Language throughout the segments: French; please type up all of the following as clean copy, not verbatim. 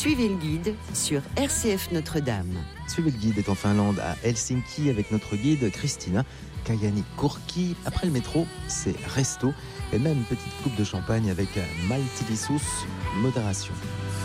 Suivez le guide sur RCF Notre-Dame. Suivez le guide est en Finlande, à Helsinki, avec notre guide Christina Kajani-Kurki. Après le métro, c'est resto et même une petite coupe de champagne avec maltillisuus, modération.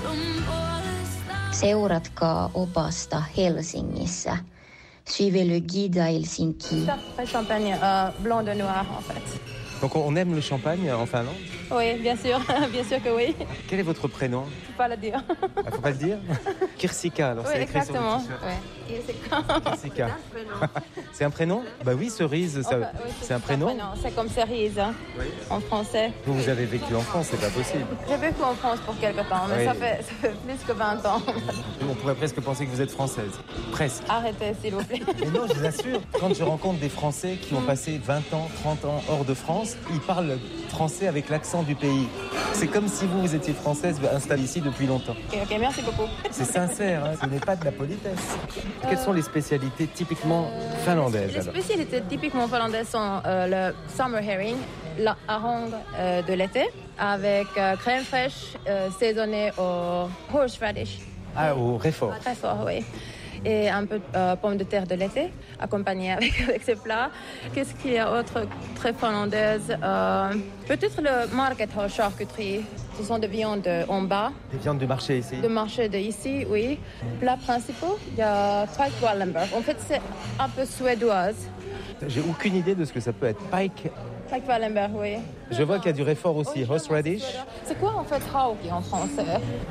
Seuratkaa opasta Helsingissä. Suivez le guide à Helsinki. Très champagne blanc de noir en fait. Donc on aime le champagne en Finlande? Oui, bien sûr, bien sûr que oui. Quel est votre prénom? Je ne peux pas le dire. Il faut pas le dire. Kirsika, alors Oui, c'est écrit exactement. sur le t-shirt. Ouais. Kirsika. C'est un prénom? Bah oui, cerise, ça, Oui, c'est un prénom. C'est comme cerise en français. Vous avez vécu en France, c'est pas possible. J'ai vécu en France pour quelque temps, mais Oui. ça fait plus que 20 ans. On pourrait presque penser que vous êtes française. Presque. Arrêtez, s'il vous plaît. Mais non, je vous assure, quand je rencontre des Français qui ont passé 20 ans, 30 ans hors de France, ils parlent français avec l'accent du pays. C'est comme si vous étiez française installée ici depuis longtemps. Ok, merci beaucoup. C'est sincère, hein, ce n'est pas de la politesse. Quelles sont les spécialités typiquement finlandaises Les alors? spécialités typiquement finlandaises sont le summer herring, la harangue de l'été, avec crème fraîche saisonnée au horseradish. Ah, au réfort. Très fort, oui. Et un peu de pommes de terre de l'été, accompagnées avec ces plats. Qu'est-ce qu'il y a autre très finlandaise? Peut-être le market hall charcuterie. Ce sont des viandes en bas. Des viandes du marché ici. De marché d'ici, oui. Plats principaux, il y a pike Wallenberg. En fait, c'est un peu suédoise. J'ai aucune idée de ce que ça peut être. Pike. Pike Wallenberg, oui. Je vois qu'il y a du réfort aussi. Horseradish. C'est quoi en fait hauki en français?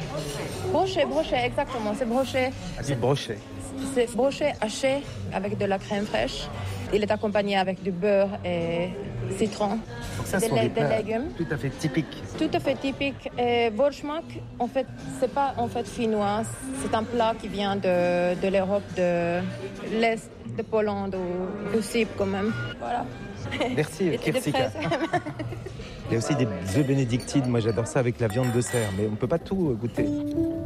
Brochet, exactement. C'est brochet. Ah, du brochet. C'est brochet haché avec de la crème fraîche. Il est accompagné avec du beurre et citron. Donc ça, des sont des plats légumes. tout à fait typiques. Tout à fait typique. Et Borschmack, en fait, c'est pas en fait finnois. C'est un plat qui vient de l'Europe, de l'Est, de Pologne ou aussi quand même. Voilà. Merci, Et Kirsika. des fraises. Il y a aussi des œufs bénédictines. Moi, j'adore ça avec la viande de cerf, mais on ne peut pas tout goûter.